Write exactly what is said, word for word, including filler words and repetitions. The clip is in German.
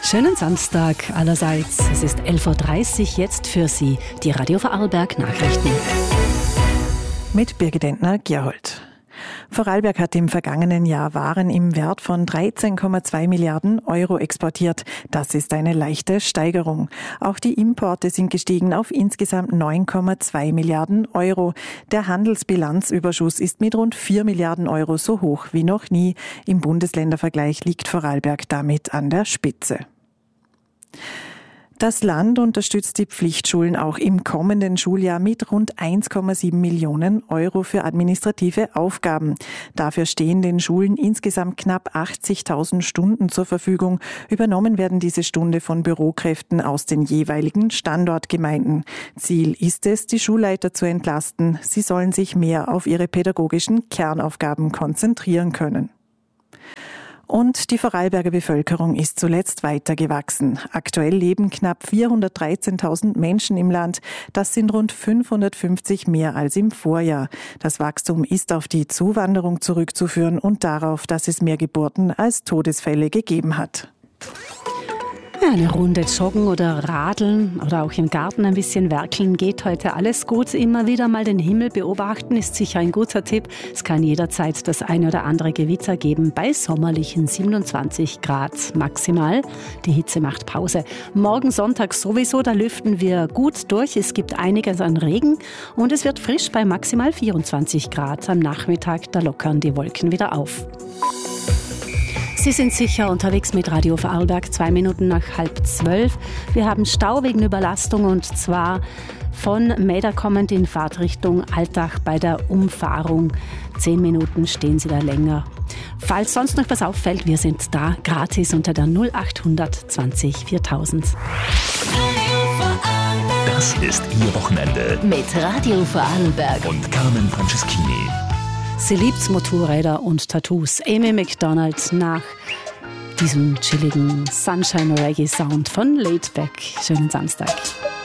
Schönen Samstag allerseits. Es ist elf Uhr dreißig jetzt für Sie, die Radio Vorarlberg Nachrichten. Mit Birgit Entner-Gerhold. Vorarlberg hat im vergangenen Jahr Waren im Wert von dreizehn Komma zwei Milliarden Euro exportiert. Das ist eine leichte Steigerung. Auch die Importe sind gestiegen auf insgesamt neun Komma zwei Milliarden Euro. Der Handelsbilanzüberschuss ist mit rund vier Milliarden Euro so hoch wie noch nie. Im Bundesländervergleich liegt Vorarlberg damit an der Spitze. Das Land unterstützt die Pflichtschulen auch im kommenden Schuljahr mit rund eins Komma sieben Millionen Euro für administrative Aufgaben. Dafür stehen den Schulen insgesamt knapp achtzigtausend Stunden zur Verfügung. Übernommen werden diese Stunde von Bürokräften aus den jeweiligen Standortgemeinden. Ziel ist es, die Schulleiter zu entlasten. Sie sollen sich mehr auf ihre pädagogischen Kernaufgaben konzentrieren können. Und die Vorarlberger Bevölkerung ist zuletzt weiter gewachsen. Aktuell leben knapp vierhundertdreizehntausend Menschen im Land. Das sind rund fünfhundertfünfzig mehr als im Vorjahr. Das Wachstum ist auf die Zuwanderung zurückzuführen und darauf, dass es mehr Geburten als Todesfälle gegeben hat. Eine Runde joggen oder radeln oder auch im Garten ein bisschen werkeln geht heute alles gut. Immer wieder mal den Himmel beobachten ist sicher ein guter Tipp. Es kann jederzeit das eine oder andere Gewitter geben bei sommerlichen siebenundzwanzig Grad maximal. Die Hitze macht Pause. Morgen Sonntag sowieso, da lüften wir gut durch. Es gibt einiges an Regen und es wird frisch bei maximal vierundzwanzig Grad. Am Nachmittag, da lockern die Wolken wieder auf. Sie sind sicher unterwegs mit Radio Vorarlberg, zwei Minuten nach halb zwölf. Wir haben Stau wegen Überlastung und zwar von Mäder kommend in Fahrtrichtung Altach bei der Umfahrung. Zehn Minuten stehen Sie da länger. Falls sonst noch was auffällt, wir sind da gratis unter der null achthundert zwanzig viertausend. Das ist Ihr Wochenende mit Radio Vorarlberg und Carmen Franceschini. Sie liebt Motorräder und Tattoos. Amy Macdonald nach diesem chilligen Sunshine Reggae Sound von Laidback. Schönen Samstag.